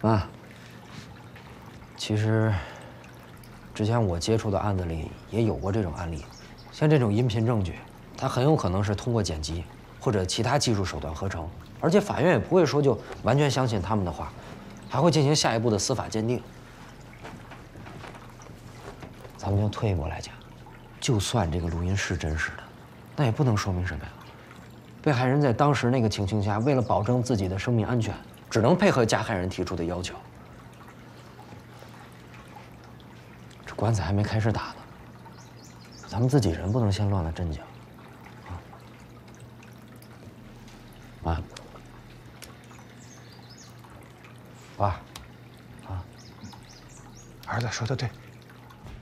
妈，其实之前我接触的案子里也有过这种案例，像这种音频证据，它很有可能是通过剪辑或者其他技术手段合成，而且法院也不会说就完全相信他们的话，还会进行下一步的司法鉴定。咱们就退一步来讲，就算这个录音是真实的，那也不能说明什么呀。被害人在当时那个情形下，为了保证自己的生命安全，只能配合加害人提出的要求。这官司还没开始打呢，咱们自己人不能先乱了阵脚，啊！妈，爸，啊， 儿子说的对。